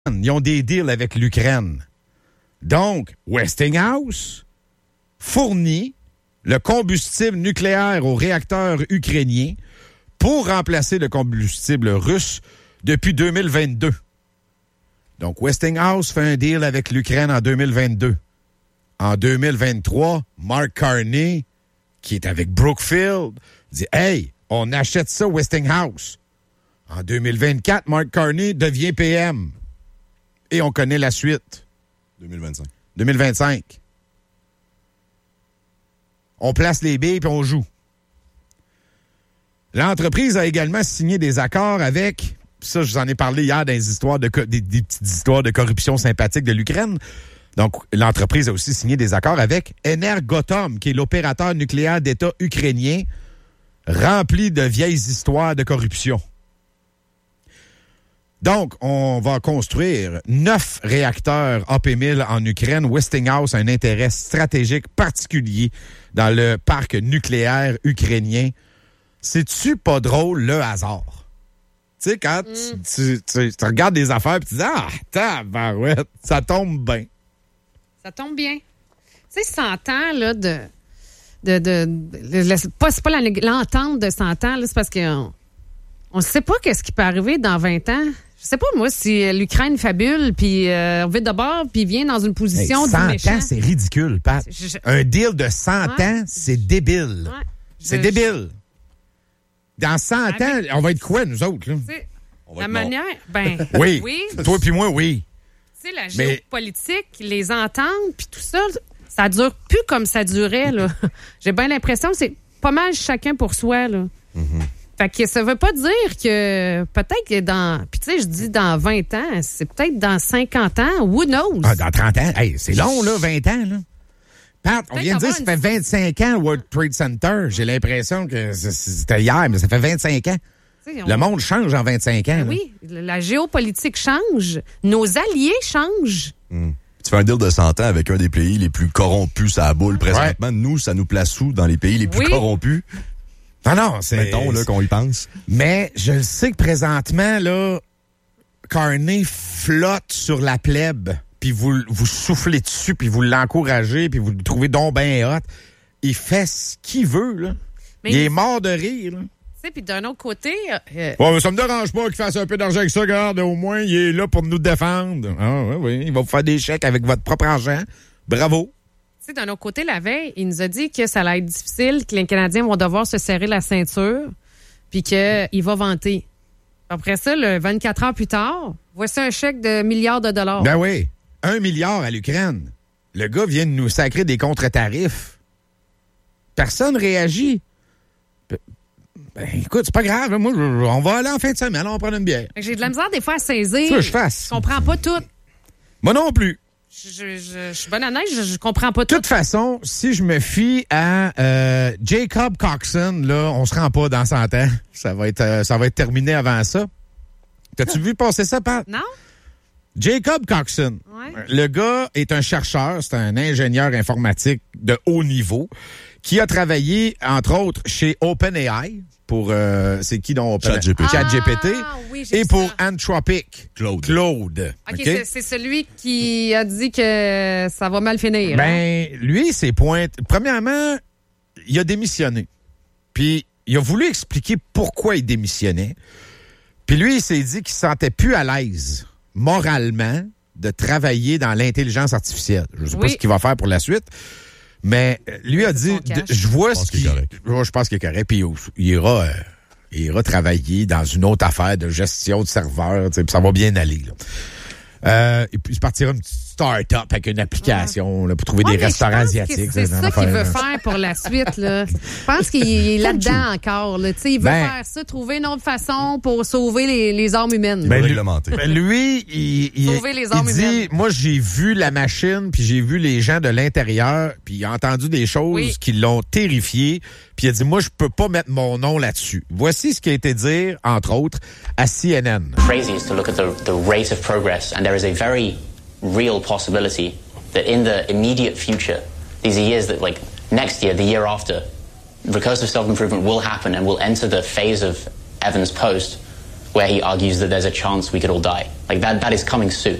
Ils ont des deals avec l'Ukraine. Donc, Westinghouse fournit le combustible nucléaire aux réacteurs ukrainiens pour remplacer le combustible russe depuis 2022. Donc, Westinghouse fait un deal avec l'Ukraine en 2022. En 2023, Mark Carney, qui est avec Brookfield, dit « Hey, on achète ça Westinghouse ». En 2024, Mark Carney devient PM. Et on connaît la suite. 2025. On place les billes puis on joue. L'entreprise a également signé des accords avec, ça je vous en ai parlé hier dans des petites histoires de corruption sympathique de l'Ukraine. Donc, l'entreprise a aussi signé des accords avec Energoatom, qui est l'opérateur nucléaire d'État ukrainien, rempli de vieilles histoires de corruption. Donc, on va construire 9 réacteurs AP1000 en Ukraine. Westinghouse a un intérêt stratégique particulier dans le parc nucléaire ukrainien. C'est-tu pas drôle, le hasard? Tu sais, quand tu regardes des affaires et tu dis « Ah, tabarouette, ça tombe bien. » Ça tombe bien. Tu sais, 100 ans, là, c'est pas l'entente de 100 ans, là, c'est parce qu'on ne sait pas qu'est-ce qui peut arriver dans 20 ans. Je sais pas, moi, si l'Ukraine fabule, puis on vit d'abord, puis vient dans une position du méchant. 100 ans, c'est ridicule, Pat. Un deal de 100 ans, c'est débile. Ouais. C'est débile. Dans 100 ans, on va être quoi, nous autres? Là? La manière... Ben, oui. Toi puis moi, oui. Tu sais, la géopolitique, les ententes, puis tout ça, ça dure plus comme ça durait, là. J'ai bien l'impression que c'est pas mal chacun pour soi, là. Mm-hmm. Fait que ça veut pas dire que peut-être que puis tu sais, je dis dans 20 ans, c'est peut-être dans 50 ans, who knows? Ah, dans 30 ans? Hey, c'est long, là, 20 ans, là. Pat, on vient de dire que ça fait 25 ans, World Trade Center. J'ai l'impression que c'était hier, mais ça fait 25 ans. Le monde change en 25 ans. Oui, la géopolitique change. Nos alliés changent. Tu fais un deal de 100 ans avec un des pays les plus corrompus à la boule présentement. Ouais. Nous, ça nous place où dans les pays les plus corrompus? Non, c'est... Mettons là, qu'on y pense. Mais je le sais que présentement, là, Carney flotte sur la plèbe, puis vous soufflez dessus, puis vous l'encouragez, puis vous le trouvez donc bien hot. Il fait ce qu'il veut, là. Mais il est mort de rire, là. Tu sais, puis d'un autre côté... Bon, mais ça me dérange pas qu'il fasse un peu d'argent avec ça, regarde. Au moins, il est là pour nous défendre. Ah, oui, il va vous faire des chèques avec votre propre argent. Bravo. Tu sais, d'un autre côté, la veille, il nous a dit que ça allait être difficile, que les Canadiens vont devoir se serrer la ceinture, puis qu'il va vanter. Après ça, 24 heures plus tard, voici un chèque de milliards de dollars. Ben oui, 1 milliard à l'Ukraine. Le gars vient de nous sacrer des contre-tarifs. Personne réagit. Ben, écoute, c'est pas grave. Moi, on va aller en fin de semaine, on va prendre une bière. J'ai de la misère des fois à saisir. Ça, je fasse. Je comprends pas tout. Moi non plus. Je suis bonne honnête, je comprends pas tout. De toute façon, si je me fie à Jacob Coxon, là, on se rend pas dans 100 ans. Ça va être terminé avant ça. T'as-tu vu passer ça, Pat? Non. Jacob Coxon. Ouais. Le gars est un chercheur, c'est un ingénieur informatique de haut niveau qui a travaillé, entre autres, chez OpenAI pour... c'est qui donc? ChatGPT. Oui, et pour Anthropic. Claude. OK, okay? C'est celui qui a dit que ça va mal finir. Ben, lui, c'est premièrement, il a démissionné. Puis, il a voulu expliquer pourquoi il démissionnait. Puis lui, il s'est dit qu'il se sentait plus à l'aise, moralement, de travailler dans l'intelligence artificielle. Je ne sais pas ce qu'il va faire pour la suite. Mais lui a dit, je vois ce qu'il... Je pense qu'il est correct. Puis il ira travailler dans une autre affaire de gestion de serveurs. Puis ça va bien aller. Là. Et puis il partira une petite start-up avec une application là, pour trouver des restaurants asiatiques. C'est ça qu'il veut faire pour la suite. Là. Je pense qu'il est là-dedans encore. Là. Il veut faire ça, trouver une autre façon pour sauver les armes humaines. Lui, il dit, moi j'ai vu la machine, puis j'ai vu les gens de l'intérieur, puis il a entendu des choses qui l'ont terrifié, puis il a dit, moi je peux pas mettre mon nom là-dessus. Voici ce qui a été dit, entre autres, à CNN. Crazy is to look at the rate of progress, and there is a very real possibility that in the immediate future, these are years that, like, next year, the year after, recursive self-improvement will happen and we'll enter the phase of Evan's post where he argues that there's a chance we could all die. Like that is coming soon.